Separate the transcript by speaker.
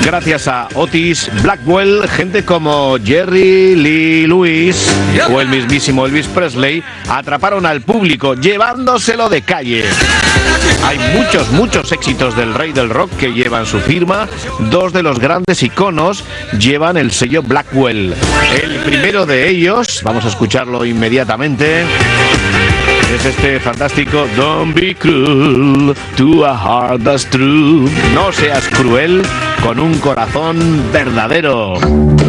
Speaker 1: Gracias a Otis Blackwell, gente como Jerry Lee Lewis o el mismísimo Elvis Presley atraparon al público llevándoselo de calle. Hay muchos éxitos del rey del rock que llevan su firma. Dos de los grandes iconos llevan el sello Blackwell. El primero de ellos, vamos a escucharlo inmediatamente, es este fantástico Don't be cruel to a heart that's true. No seas cruel con un corazón verdadero.